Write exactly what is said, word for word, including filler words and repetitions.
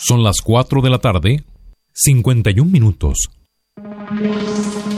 Son las cuatro de la tarde, cincuenta y un minutos.